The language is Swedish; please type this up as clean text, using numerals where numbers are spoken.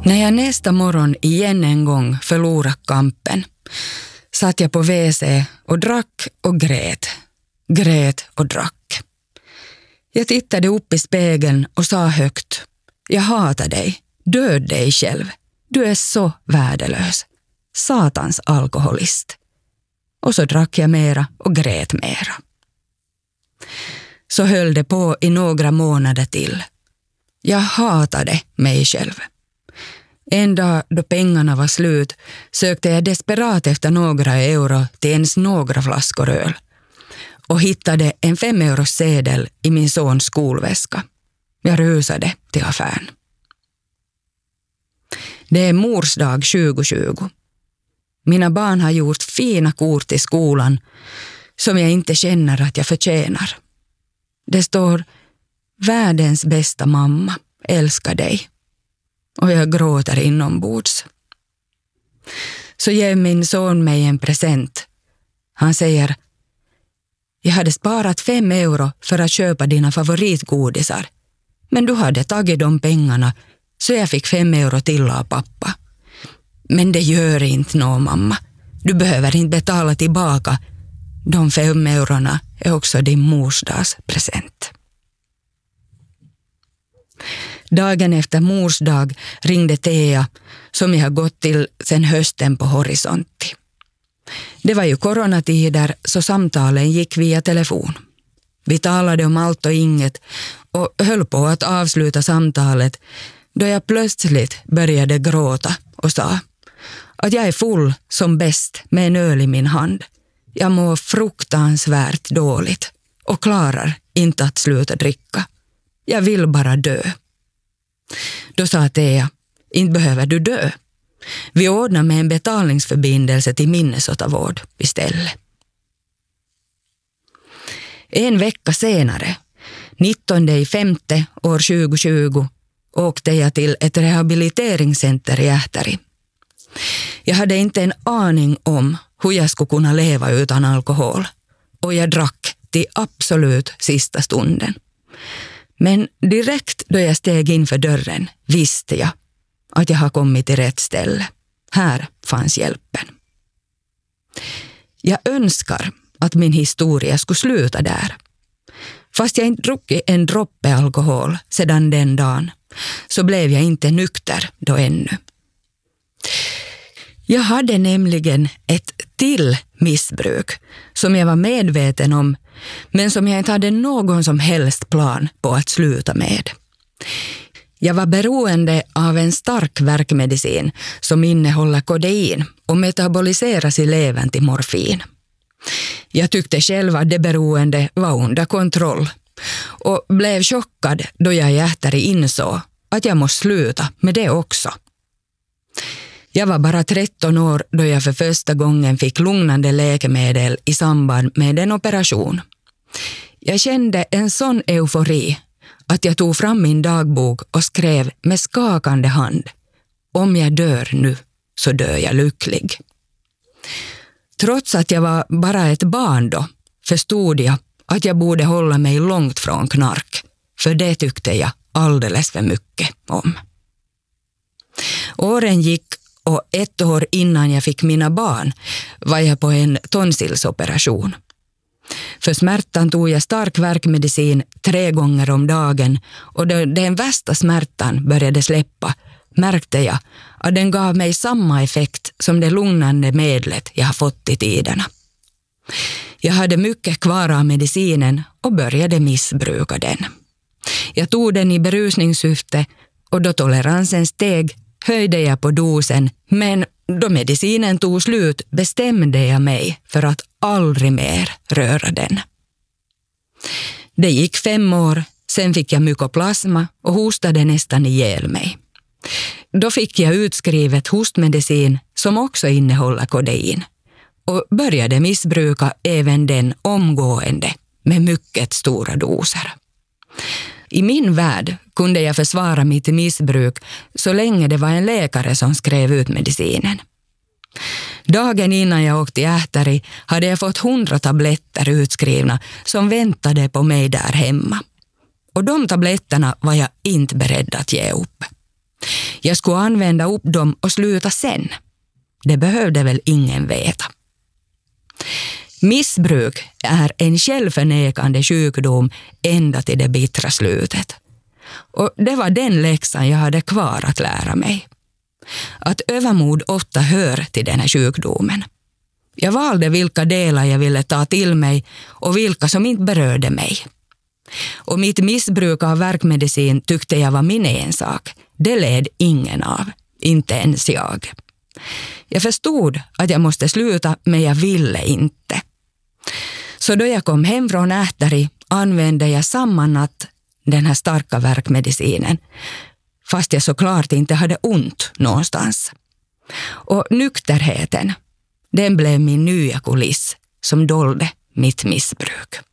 När jag nästa morgon igen en gång förlorade kampen satt jag på WC och drack och grät. Grät och drack. Jag tittade upp i spegeln och sa högt: jag hatar dig. Död dig själv. Du är så värdelös. Satans alkoholist. Och så drack jag mera och grät mera. Så höll det på i några månader till. Jag hatade mig själv. En dag då pengarna var slut sökte jag desperat efter några euro till ens några flaskor öl och hittade en 5-eurosedel i min sons skolväska. Jag rusade till affären. Det är mors dag 2020. Mina barn har gjort fina kort i skolan som jag inte känner att jag förtjänar. Det står: världens bästa mamma, älskar dig. Och jag gråter inombords. Så ger min son mig en present. Han säger: jag hade sparat 5 euro för att köpa dina favoritgodisar. Men du hade tagit de pengarna så jag fick 5 euro till av pappa. Men det gör inte någon, mamma. Du behöver inte betala tillbaka. De 5 eurona är också din morsdagspresent. Dagen efter mors dag ringde Thea, som jag har gått till sedan hösten på Horisontti. Det var ju coronatider så samtalen gick via telefon. Vi talade om allt och inget och höll på att avsluta samtalet då jag plötsligt började gråta och sa att jag är full som bäst med en öl i min hand. Jag mår fruktansvärt dåligt och klarar inte att sluta dricka. Jag vill bara dö. Då sa Thea: inte behöver du dö. Vi ordnar med en betalningsförbindelse till Minnesotavård istället. En vecka senare, 19/5 år 2020, åkte jag till ett rehabiliteringscenter i Ähteri. Jag hade inte en aning om hur jag skulle kunna leva utan alkohol och jag drack till absolut sista stunden. Men direkt då jag steg in för dörren visste jag att jag har kommit till rätt ställe. Här fanns hjälpen. Jag önskar att min historia skulle sluta där. Fast jag inte druckit en droppe alkohol sedan den dagen så blev jag inte nykter då ännu. Jag hade nämligen ett till missbruk som jag var medveten om men som jag inte hade någon som helst plan på att sluta med. Jag var beroende av en stark värkmedicin som innehåller kodein och metaboliseras i levern till morfin. Jag tyckte själv att det beroende var under kontroll och blev chockad då jag i Ähteri insåg att jag måste sluta med det också. Jag var bara 13 år då jag för första gången fick lugnande läkemedel i samband med en operation. Jag kände en sån eufori att jag tog fram min dagbok och skrev med skakande hand: om jag dör nu så dör jag lycklig. Trots att jag var bara ett barn då förstod jag att jag borde hålla mig långt från knark, för det tyckte jag alldeles för mycket om. Åren gick och 1 år innan jag fick mina barn var jag på en tonsillsoperation. För smärtan tog jag stark värkmedicin 3 gånger om dagen och då den värsta smärtan började släppa märkte jag att den gav mig samma effekt som det lugnande medlet jag har fått i tiderna. Jag hade mycket kvar av medicinen och började missbruka den. Jag tog den i berusningssyfte och då toleransen steg höjde jag på dosen, men då medicinen tog slut bestämde jag mig för att aldrig mer röra den. Det gick 5 år, sen fick jag mykoplasma och hostade nästan ihjäl mig. Då fick jag utskrivet hostmedicin som också innehåller kodein och började missbruka även den omgående med mycket stora doser. I min värld kunde jag försvara mitt missbruk så länge det var en läkare som skrev ut medicinen. Dagen innan jag åkte till Ähteri hade jag fått 100 tabletter utskrivna som väntade på mig där hemma. Och de tabletterna var jag inte beredd att ge upp. Jag skulle använda upp dem och sluta sen. Det behövde väl ingen veta. Missbruk är en självförnekande sjukdom ända till det bittra slutet. Och det var den läxan jag hade kvar att lära mig. Att övermod ofta hör till den här sjukdomen. Jag valde vilka delar jag ville ta till mig och vilka som inte berörde mig. Och mitt missbruk av värkmedicin tyckte jag var min ensak. Det led ingen av, inte ens jag. Jag förstod att jag måste sluta, men jag ville inte. Så då jag kom hem från Ähtari använde jag samma natt den här starka värkmedicinen, fast jag såklart inte hade ont någonstans. Och nykterheten, den blev min nya kuliss som dolde mitt missbruk.